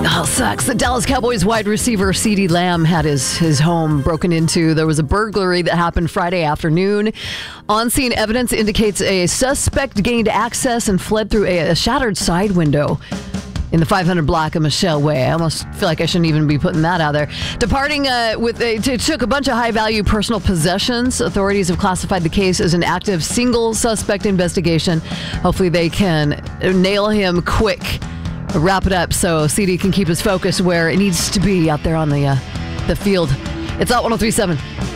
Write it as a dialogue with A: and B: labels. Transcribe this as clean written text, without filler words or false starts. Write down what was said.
A: Oh, sucks. The Dallas Cowboys wide receiver CeeDee Lamb had his home broken into. There was a burglary that happened Friday afternoon. On-scene evidence indicates a suspect gained access and fled through a shattered side window in the 500 block of Michelle Way. I almost feel like I shouldn't even be putting that out there. Departing took a bunch of high-value personal possessions. Authorities have classified the case as an active single suspect investigation. Hopefully they can nail him quick. Wrap it up so CD can keep his focus where it needs to be out there on the field. It's Hot 103.7.